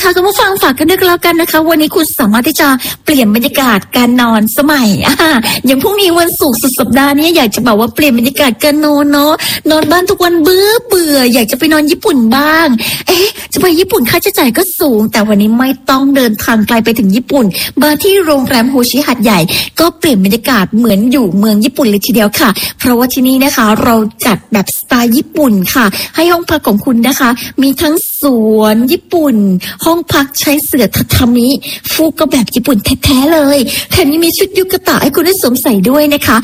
นะคะคุณผู้ฟังฝากกันด้วยกันแล้วกันนะคะวันนี้คุณสามารถที่จะเปลี่ยนบรรยากาศการนอนสมัยอย่างพรุ่งนี้วันศุกร์สุดสัปดาห์นี้อยากจะบอกว่าเปลี่ยนบรรยากาศการนอนเนาะนอนบ้านทุกวันเบื่ออยากจะไปนอนญี่ปุ่นบ้างจะไปญี่ปุ่นค่าใช้จ่ายก็สูงแต่วันนี้ไม่ต้องเดินทางไกลไปถึงญี่ปุ่นมาที่โรงแรมโฮชิหาดใหญ่ก็เปลี่ยนบรรยากาศเหมือนอยู่เมืองญี่ปุ่นเลยทีเดียวค่ะเพราะว่าที่นี่นะคะเราจัดแบบสไตล์ญี่ปุ่นค่ะให้ห้องพักของคุณนะคะมีทั้งสวนญี่ปุ่นห้องพักใช้เสื่อทาทามิฟูกก็แบบญี่ปุ่นแท้ๆเลยแถมยังมีชุดยุกตะให้คุณได้สวมใส่ด้วยนะคะ